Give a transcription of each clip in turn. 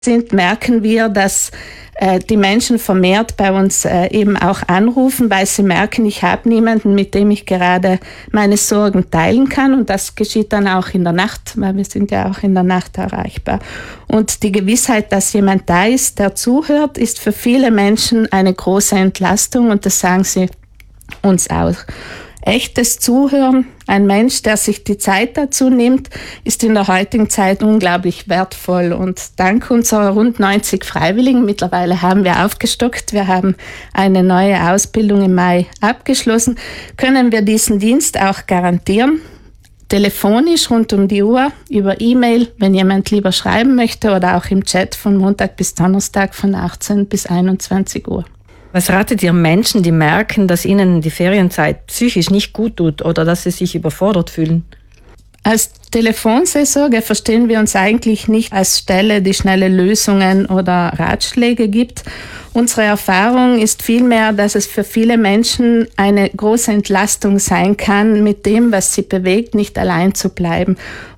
sind, merken wir, dass die Menschen vermehrt bei uns eben auch anrufen, weil sie merken, ich habe niemanden, mit dem ich gerade meine Sorgen teilen kann. Und das geschieht dann auch in der Nacht, weil wir sind ja auch in der Nacht erreichbar. Und die Gewissheit, dass jemand da ist, der zuhört, ist für viele Menschen eine große Entlastung, und das sagen sie uns auch. Echtes Zuhören, ein Mensch, der sich die Zeit dazu nimmt, ist in der heutigen Zeit unglaublich wertvoll. Und dank unserer rund 90 Freiwilligen, mittlerweile haben wir aufgestockt, wir haben eine neue Ausbildung im Mai abgeschlossen, können wir diesen Dienst auch garantieren. Telefonisch rund um die Uhr, über E-Mail, wenn jemand lieber schreiben möchte, oder auch im Chat von Montag bis Donnerstag von 18 bis 21 Uhr. Was ratet ihr Menschen, die merken, dass ihnen die Ferienzeit psychisch nicht gut tut oder dass sie sich überfordert fühlen? Als Telefonseelsorge verstehen wir uns eigentlich nicht als Stelle, die schnelle Lösungen oder Ratschläge gibt. Unsere Erfahrung ist vielmehr, dass es für viele Menschen eine große Entlastung sein kann, mit dem, was sie bewegt, nicht allein zu bleiben.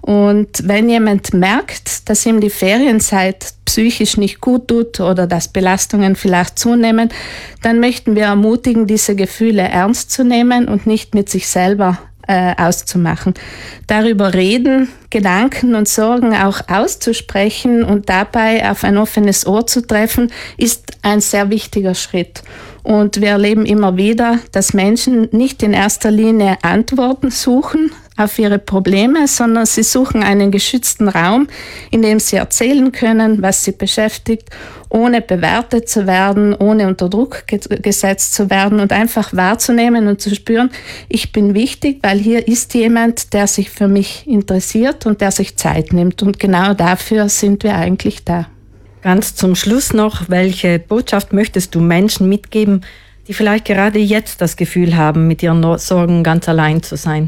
Und wenn jemand merkt, dass ihm die Ferienzeit psychisch nicht gut tut oder dass Belastungen vielleicht zunehmen, dann möchten wir ermutigen, diese Gefühle ernst zu nehmen und nicht mit sich selber auszumachen. Darüber reden, Gedanken und Sorgen auch auszusprechen und dabei auf ein offenes Ohr zu treffen, ist ein sehr wichtiger Schritt. Und wir erleben immer wieder, dass Menschen nicht in erster Linie Antworten suchen auf ihre Probleme, sondern sie suchen einen geschützten Raum, in dem sie erzählen können, was sie beschäftigt, ohne bewertet zu werden, ohne unter Druck gesetzt zu werden, und einfach wahrzunehmen und zu spüren, ich bin wichtig, weil hier ist jemand, der sich für mich interessiert und der sich Zeit nimmt. Und genau dafür sind wir eigentlich da. Ganz zum Schluss noch, welche Botschaft möchtest du Menschen mitgeben, die vielleicht gerade jetzt das Gefühl haben, mit ihren Sorgen ganz allein zu sein?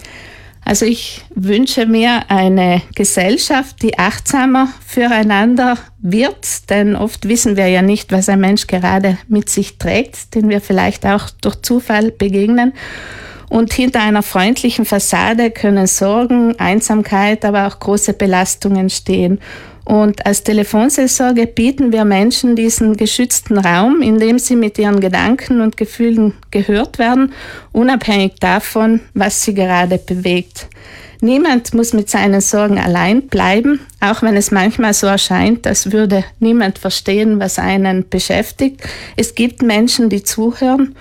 Also ich wünsche mir eine Gesellschaft, die achtsamer füreinander wird, denn oft wissen wir ja nicht, was ein Mensch gerade mit sich trägt, den wir vielleicht auch durch Zufall begegnen. Und hinter einer freundlichen Fassade können Sorgen, Einsamkeit, aber auch große Belastungen stehen. Und als Telefonseelsorge bieten wir Menschen diesen geschützten Raum, in dem sie mit ihren Gedanken und Gefühlen gehört werden, unabhängig davon, was sie gerade bewegt. Niemand muss mit seinen Sorgen allein bleiben, auch wenn es manchmal so erscheint, als würde niemand verstehen, was einen beschäftigt. Es gibt Menschen, die zuhören.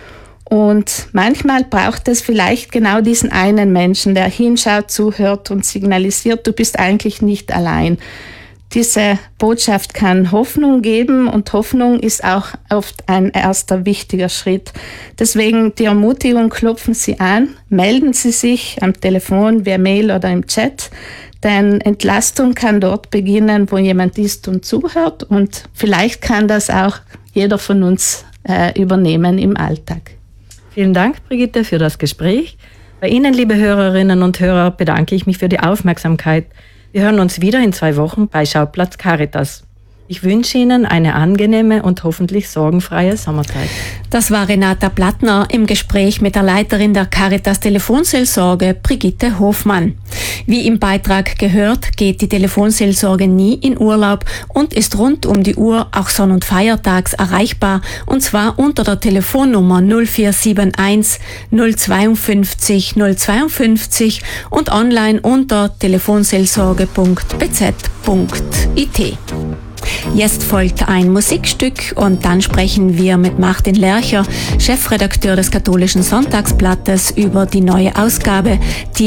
Und manchmal braucht es vielleicht genau diesen einen Menschen, der hinschaut, zuhört und signalisiert, du bist eigentlich nicht allein. Diese Botschaft kann Hoffnung geben, und Hoffnung ist auch oft ein erster wichtiger Schritt. Deswegen die Ermutigung, klopfen Sie an, melden Sie sich am Telefon, via Mail oder im Chat, denn Entlastung kann dort beginnen, wo jemand ist und zuhört, und vielleicht kann das auch jeder von uns übernehmen im Alltag. Vielen Dank, Brigitte, für das Gespräch. Bei Ihnen, liebe Hörerinnen und Hörer, bedanke ich mich für die Aufmerksamkeit. Wir hören uns wieder in 2 Wochen bei Schauplatz Caritas. Ich wünsche Ihnen eine angenehme und hoffentlich sorgenfreie Sommerzeit. Das war Renata Plattner im Gespräch mit der Leiterin der Caritas Telefonseelsorge, Brigitte Hofmann. Wie im Beitrag gehört, geht die Telefonseelsorge nie in Urlaub und ist rund um die Uhr auch sonn- und feiertags erreichbar, und zwar unter der Telefonnummer 0471 052 052 und online unter telefonseelsorge.bz.it. Jetzt folgt ein Musikstück und dann sprechen wir mit Martin Lercher, Chefredakteur des Katholischen Sonntagsblattes, über die neue Ausgabe, die